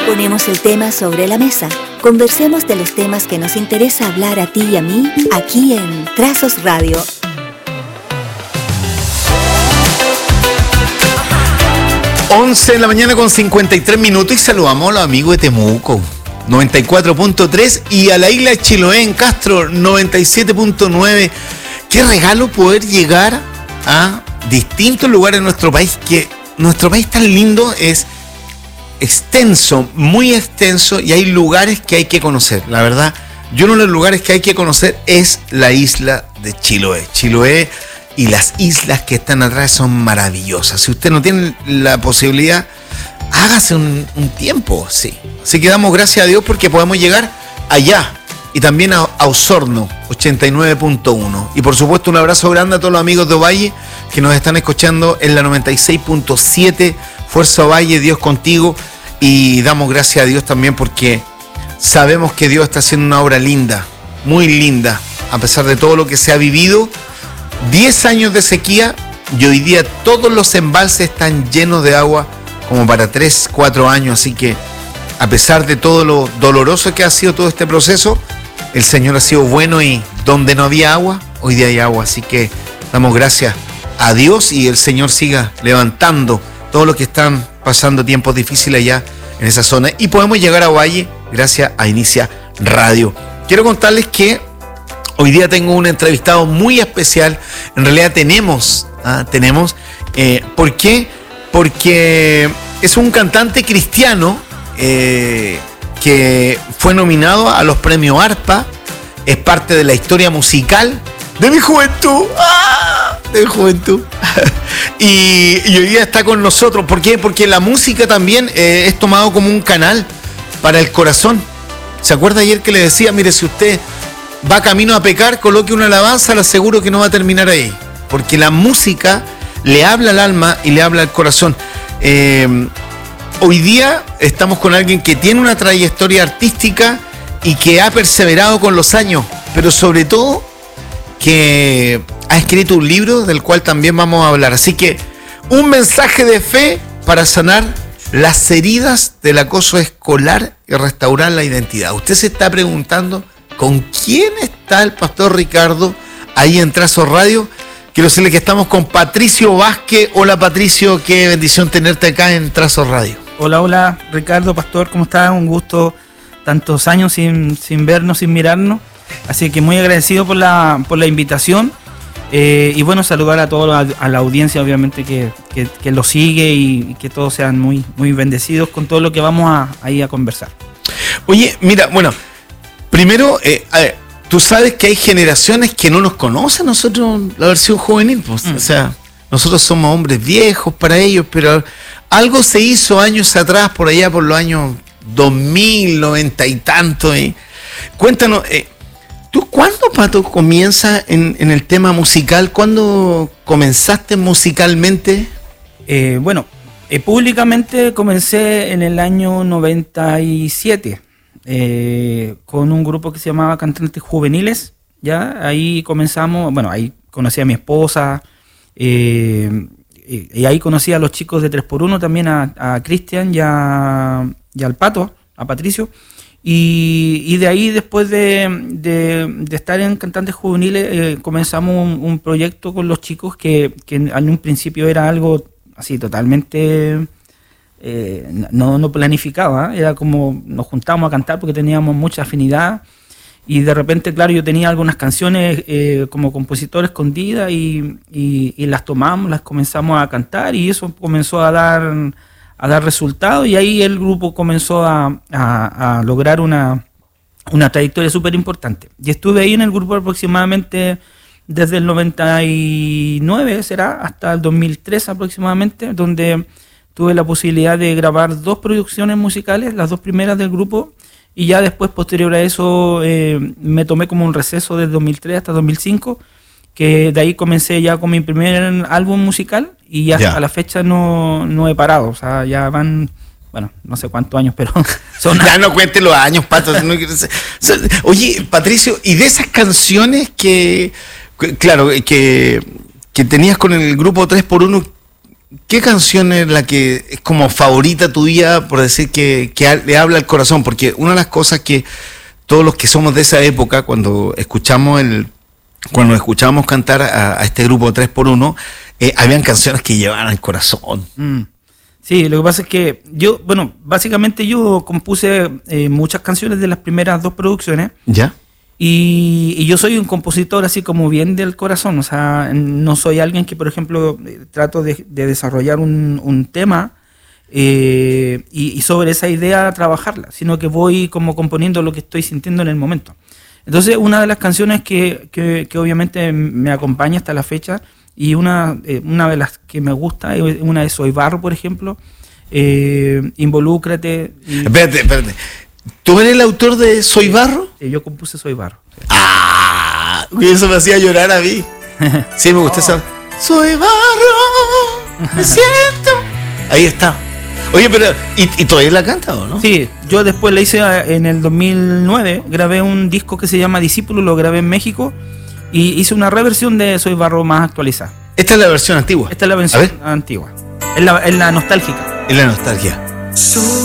Ponemos el tema sobre la mesa. Conversemos de los temas que nos interesa hablar a ti y a mí, aquí en Trazos Radio. 11 de la mañana con 53 minutos y saludamos a los amigos de Temuco, 94.3, y a la isla de Chiloé en Castro, 97.9. Qué regalo poder llegar a distintos lugares de nuestro país, que nuestro país tan lindo, es extenso, muy extenso, y hay lugares que hay que conocer. La verdad, uno de los lugares que hay que conocer es la isla de Chiloé. Chiloé y las islas que están atrás son maravillosas. Si usted no tiene la posibilidad, hágase un tiempo, sí. Así que damos gracias a Dios porque podemos llegar allá, y también a Osorno, 89.1. Y por supuesto un abrazo grande a todos los amigos de Ovalle que nos están escuchando en la 96.7. Fuerza Ovalle, Dios contigo. Y damos gracias a Dios también porque sabemos que Dios está haciendo una obra linda, muy linda, a pesar de todo lo que se ha vivido. 10 años de sequía y hoy día todos los embalses están llenos de agua como para 3, 4 años. Así que a pesar de todo lo doloroso que ha sido todo este proceso, el Señor ha sido bueno, y donde no había agua, hoy día hay agua. Así que damos gracias a Dios y el Señor siga levantando todos los que están pasando tiempos difíciles allá en esa zona. Y podemos llegar a Ovalle gracias a Inicia Radio. Quiero contarles que hoy día tengo un entrevistado muy especial. En realidad tenemos. ¿Por qué? Porque es un cantante cristiano que fue nominado a los premios ARPA. Es parte de la historia musical de mi juventud. De mi juventud. y hoy día está con nosotros. ¿Por qué? Porque la música también es tomado como un canal para el corazón. ¿Se acuerda ayer que le decía, mire, si usted va camino a pecar, coloque una alabanza, le aseguro que no va a terminar ahí? Porque la música le habla al alma y le habla al corazón. Hoy día estamos con alguien que tiene una trayectoria artística y que ha perseverado con los años, pero sobre todo que ha escrito un libro del cual también vamos a hablar. Así que un mensaje de fe para sanar las heridas del acoso escolar y restaurar la identidad. Usted se está preguntando con quién está el pastor Ricardo ahí en Trazos Radio. Quiero decirle que estamos con Patricio Vázquez. Hola Patricio, qué bendición tenerte acá en Trazos Radio. Hola Ricardo, pastor, ¿cómo estás? Un gusto, tantos años sin vernos, sin mirarnos. Así que muy agradecido por la invitación. Y bueno, saludar a toda la audiencia, obviamente, que lo sigue, y que todos sean muy, muy bendecidos con todo lo que vamos a conversar. Oye, mira, bueno, primero, tú sabes que hay generaciones que no nos conocen nosotros, la versión juvenil, pues. O sea, nosotros somos hombres viejos para ellos, pero algo se hizo años atrás, por allá por los años 2000, 90 y tanto. Cuéntanos, ¿tú cuándo, Pato, comienzas en el tema musical? ¿Cuándo comenzaste musicalmente? Bueno, públicamente comencé en el año 97 con un grupo que se llamaba Cantantes Juveniles. Ya ahí comenzamos, bueno, ahí conocí a mi esposa, y ahí conocí a los chicos de 3x1 también, a Cristian y al Pato, a Patricio. Y de ahí, después de estar en Cantantes Juveniles, comenzamos un proyecto con los chicos que en un principio era algo así totalmente no planificado, ¿eh? Era como nos juntábamos a cantar porque teníamos mucha afinidad, y de repente, claro, yo tenía algunas canciones como compositor escondidas, y las tomamos, las comenzamos a cantar, y eso comenzó a dar resultados, y ahí el grupo comenzó a lograr una trayectoria súper importante. Y estuve ahí en el grupo aproximadamente desde el 99, será, hasta el 2003 aproximadamente, donde tuve la posibilidad de grabar 2 producciones musicales, las 2 primeras del grupo, y ya después, posterior a eso, me tomé como un receso desde 2003 hasta 2005, que de ahí comencé ya con mi primer álbum musical, y ya hasta la fecha no he parado. O sea, ya van, bueno, no sé cuántos años, pero son... Ya no cuente los años, Pato. Oye, Patricio, y de esas canciones que tenías con el grupo 3x1, ¿qué canción es la que es como favorita tuya, por decir que le habla al corazón? Porque una de las cosas que todos los que somos de esa época, cuando escuchábamos cantar a este grupo 3x1, habían canciones que llevaban al corazón. Sí, lo que pasa es que básicamente yo compuse muchas canciones de las primeras 2 producciones. ¿Ya? Y yo soy un compositor así como bien del corazón, o sea, no soy alguien que, por ejemplo, trato de desarrollar un tema y sobre esa idea trabajarla, sino que voy como componiendo lo que estoy sintiendo en el momento. Entonces, una de las canciones que obviamente me acompaña hasta la fecha, y una de las que me gusta, es una de Soy Barro, por ejemplo, Involúcrate. Espérate. ¿Tú eres el autor de Soy Barro? Yo compuse Soy Barro. ¡Ah! Eso me hacía llorar a mí. Sí, me gusta esa. Soy barro, me siento. Ahí está. Oye, pero ¿y todavía la canta o no? Sí, yo después la hice en el 2009, grabé un disco que se llama Discípulo, lo grabé en México y hice una reversión de Soy Barro más actualizada. Esta es la versión antigua. Esta es la versión antigua. Es la nostálgica. Es la nostalgia. Soy